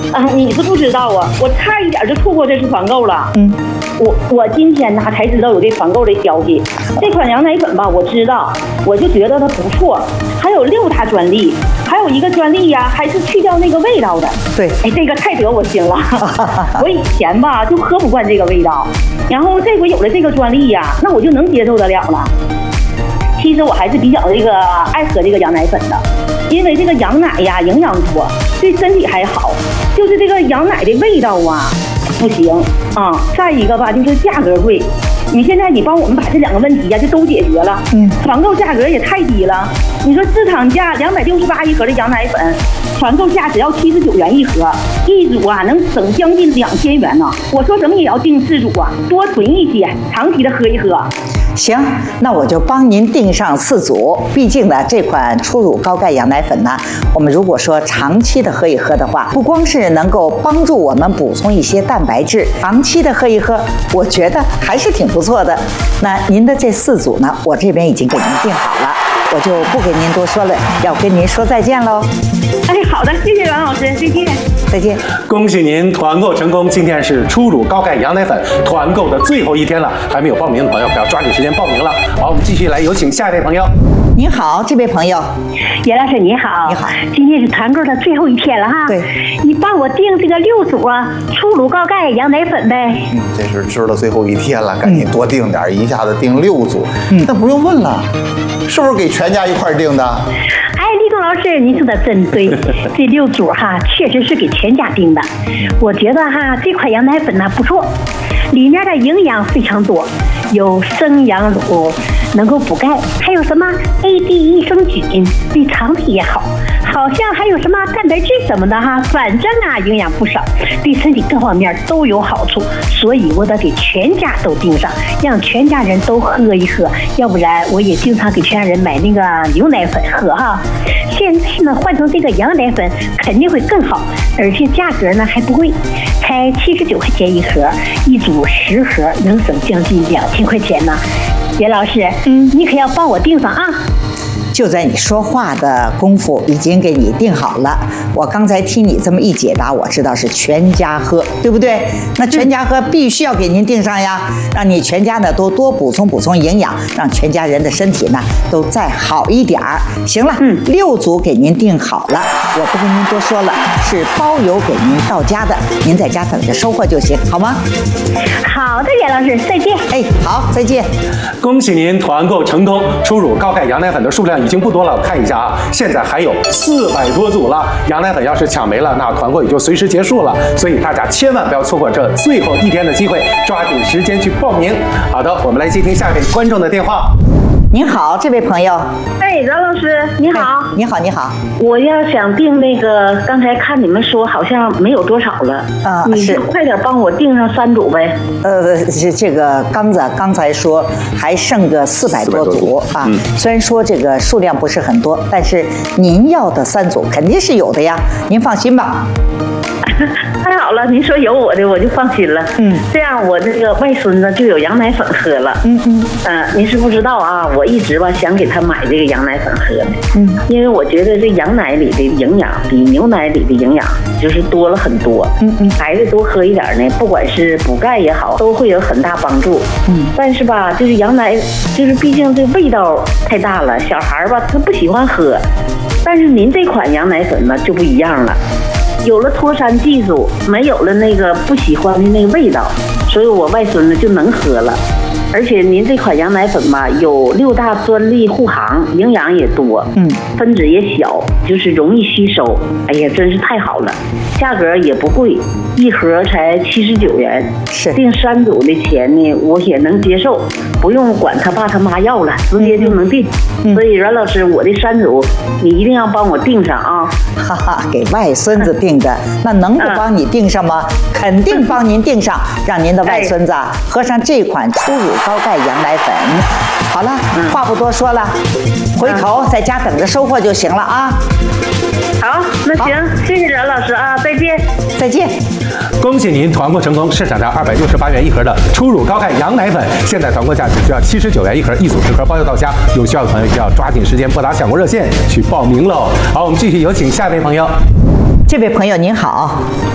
啊，你是不知道啊，我差一点就错过这次团购了。我今天呢才知道有这团购的消息。这款羊奶粉吧，我知道，我就觉得它不错，还有6大专利，还有一个专利呀，还是去掉那个味道的。 对， 哎，这个太得我心了。我以前吧就喝不惯这个味道，然后这回有了这个专利呀，那我就能接受得了了。其实我还是比较爱喝这个羊奶粉的，因为这个羊奶呀营养多，对身体还好。就是这个羊奶的味道啊不行啊，再一个吧就是价格贵。你现在帮我们把这2个问题呀就都解决了。团购价格也太低了。你说市场价268一盒的羊奶粉，团购价只要79元一盒，一组啊能省将近2000元呢。我说怎么也要订4组啊，多囤一些，长期的喝一喝。 行，那我就帮您订上4组。毕竟呢，这款初乳高钙羊奶粉呢，我们如果说长期的喝一喝的话，不光是能够帮助我们补充一些蛋白质，长期的喝一喝，我觉得还是挺不错的。那您的这4组呢，我这边已经给您订好了，我就不给您多说了，要跟您说再见喽。 哎，好的，谢谢袁老师，再见。 再见！ 恭喜您团购成功！今天是初乳高钙羊奶粉团购的最后一天了，还没有报名的朋友不要抓紧时间报名了。好，我们继续来有请下一位朋友。 您好，这位朋友。 袁老师你好。 你好。 今天是团购的最后一天了哈。 对。 你帮我订这个6组啊，初乳高钙羊奶粉呗。 这是知道最后一天了，赶紧多订点，一下子订6组。那不用问了，是不是给全家一块订的？ 哎，立冬老师，您说的真对，这6组哈，确实是给全家订的。我觉得哈，这款羊奶粉呢不错，里面的营养非常多，有生羊乳，能够补钙，还有什么 AD 益生菌，对肠胃也好，好像还有什么蛋白质什么的哈，反正啊营养不少，对身体各方面都有好处，所以我得给全家都订上，让全家人都喝一喝，要不然我也经常给全家人买那个牛奶粉喝哈。现在呢换成这个羊奶粉肯定会更好，而且价格呢还不贵，才79块钱一盒，一组10盒，能省将近2000块钱呢。袁老师，你可要帮我订上啊！ 就在你说话的功夫，已经给你订好了。我刚才听你这么一解答，我知道是全家喝，对不对？那全家喝必须要给您订上呀，让你全家呢都多补充营养，让全家人的身体呢都再好一点儿。行了，6组给您订好了，我不跟您多说了，是包邮给您到家的，您在家等着收货就行，好吗？ 好的，袁老师，再见。 哎，好，再见。 恭喜您团购成功，初乳高钙羊奶粉的数量已经不多了，我看一下啊，现在还有400多组了。羊奶粉要是抢没了，那团购也就随时结束了。所以大家千万不要错过这最后一天的机会，抓紧时间去报名。好的，我们来接听下一位观众的电话。 您好，这位朋友。 哎，阮老师，你好。 你好，你好。 我要想订那个，刚才看你们说好像没有多少了啊，你就快点帮我订上3组呗。 这个刚才说还剩个400多组啊。虽然说这个数量不是很多，但是您要的3组肯定是有的呀，您放心吧。 太好了，您说有我的我就放心了。这样我这个外孙子就有羊奶粉喝了。您是不知道啊，我一直吧想给他买这个羊奶粉喝呢。因为我觉得这羊奶里的营养比牛奶里的营养就是多了很多。孩子多喝一点呢，不管是补钙也好，都会有很大帮助。但是吧，就是羊奶，就是毕竟这味道太大了，小孩吧他不喜欢喝。但是您这款羊奶粉呢就不一样了。有了脱山技术，没有了那个不喜欢的那个味道，所以我外孙子就能喝了。而且您这款羊奶粉吧，有6大专利护航，营养也多，分子也小，就是容易吸收。哎呀，真是太好了，价格也不贵，一盒才79元， 是订3组的钱呢，我也能接受，不用管他爸他妈要了，直接就能订。所以阮老师，我的3组你一定要帮我订上啊！ 哈哈，给外孙子订的，那能不帮你订上吗？肯定帮您订上，让您的外孙子喝上这款初乳高钙羊奶粉。好了，话不多说了，回头在家等着收货就行了啊。 好，那行，谢谢阮老师啊，再见。 再见。 恭喜您团购成功，市场价268元一盒的初乳高钙羊奶粉，现在团购价只需要79元一盒，一组10盒包邮到家。有需要的朋友就要抓紧时间拨打抢购热线去报名喽。好，我们继续有请下一位朋友。 这位朋友您好。